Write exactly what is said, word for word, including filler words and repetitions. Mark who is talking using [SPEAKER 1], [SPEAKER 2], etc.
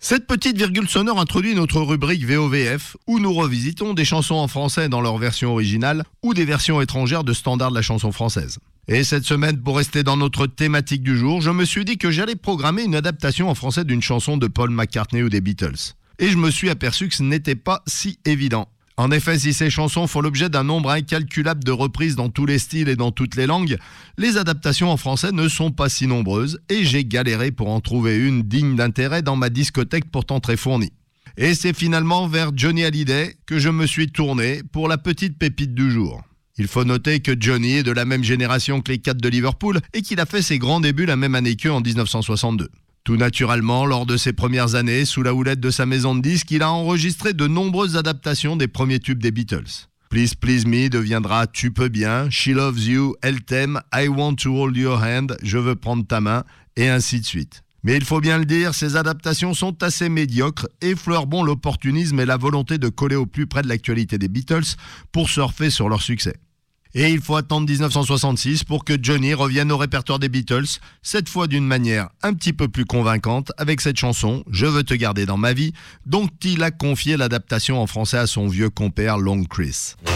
[SPEAKER 1] Cette petite virgule sonore introduit notre rubrique V O V F, où nous revisitons des chansons en français dans leur version originale ou des versions étrangères de standards de la chanson française. Et cette semaine, pour rester dans notre thématique du jour, je me suis dit que j'allais programmer une adaptation en français d'une chanson de Paul McCartney ou des Beatles. Et je me suis aperçu que ce n'était pas si évident. En effet, si ces chansons font l'objet d'un nombre incalculable de reprises dans tous les styles et dans toutes les langues, les adaptations en français ne sont pas si nombreuses et j'ai galéré pour en trouver une digne d'intérêt dans ma discothèque pourtant très fournie. Et c'est finalement vers Johnny Hallyday que je me suis tourné pour la petite pépite du jour. Il faut noter que Johnny est de la même génération que les Cats de Liverpool et qu'il a fait ses grands débuts la même année qu'eux en dix-neuf cent soixante-deux. Tout naturellement, lors de ses premières années, sous la houlette de sa maison de disques, il a enregistré de nombreuses adaptations des premiers tubes des Beatles. Please Please Me deviendra Tu peux bien, She Loves You, Elle t'aime, I Want to Hold Your Hand, Je veux prendre ta main, et ainsi de suite. Mais il faut bien le dire, ces adaptations sont assez médiocres et fleurent bon l'opportunisme et la volonté de coller au plus près de l'actualité des Beatles pour surfer sur leur succès. Et il faut attendre dix-neuf cent soixante-six pour que Johnny revienne au répertoire des Beatles, cette fois d'une manière un petit peu plus convaincante avec cette chanson « Je veux te garder dans ma vie » dont il a confié l'adaptation en français à son vieux compère Long Chris.